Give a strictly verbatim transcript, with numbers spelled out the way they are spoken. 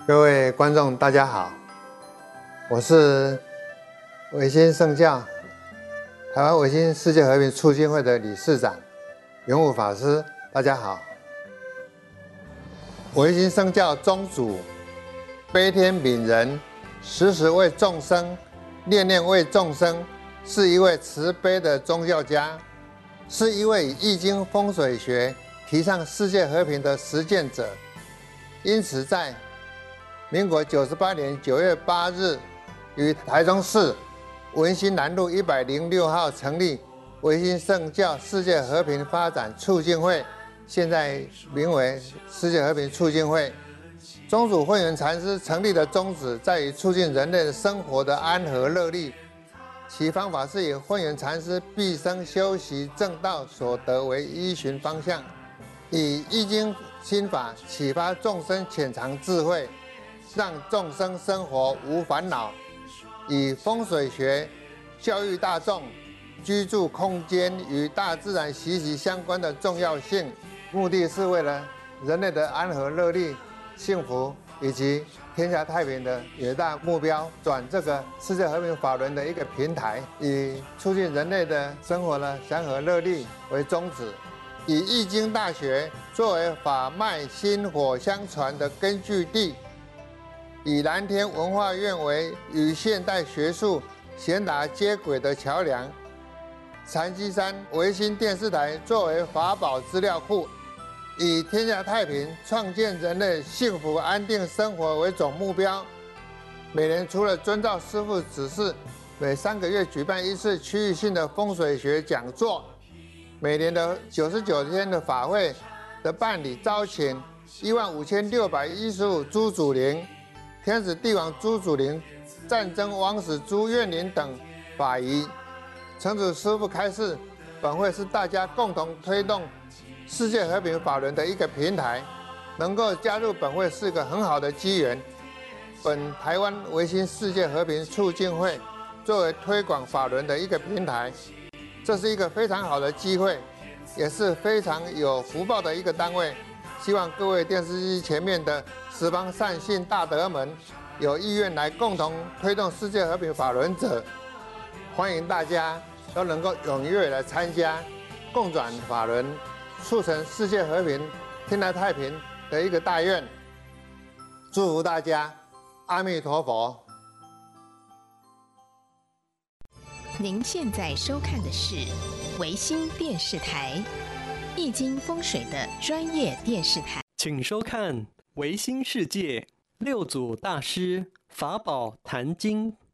各位观众，大家好，我是维新圣教台湾维新世界和平促进会的理事长永武法师，大家好。维新圣教宗主悲天悯人，时时为众生，念念为众生，是一位慈悲的宗教家，是一位以易经风水学提倡世界和平的实践者。因此在民国九十八年九月八日，于台中市文心南路一百零六号成立维新圣教世界和平发展促进会，现在名为世界和平促进会。宗主慧远禅师成立的宗旨在于促进人类的生活的安和乐利，其方法是以慧远禅师毕生修习正道所得为依循方向，以易经心法启发众生潜藏智慧，让众生生活无烦恼，以风水学教育大众居住空间与大自然息息相关的重要性，目的是为了人类的安和乐利、幸福以及天下太平的远大目标，转这个世界和平法轮的一个平台，以促进人类的生活的祥和乐利为宗旨，以易经大学作为法脉薪火相传的根据地，以蓝天文化院为与现代学术贤达接轨的桥梁，禅机山维新电视台作为法宝资料库，以天下太平、创建人类幸福安定生活为总目标。每年除了遵照师父指示，每三个月举办一次区域性的风水学讲座，每年的九十九天的法会的办理，招请一万五千六百一十五朱祖灵、天子帝王朱祖灵、战争王使朱愿麟等法仪。诚主师父开示，本会是大家共同推动世界和平法轮的一个平台，能够加入本会是个很好的机缘。本台湾维新世界和平促进会作为推广法轮的一个平台，这是一个非常好的机会，也是非常有福报的一个单位。希望各位电视机前面的十方善信大德们，有意愿来共同推动世界和平法轮者，欢迎大家都能够踊跃来参加，共转法轮，促成世界和平、天下太平的一个大愿。祝福大家，阿弥陀佛。 您现在收看的是维新电视台易经风水的专业电视台， 请收看维新世界六祖大师法宝坛经。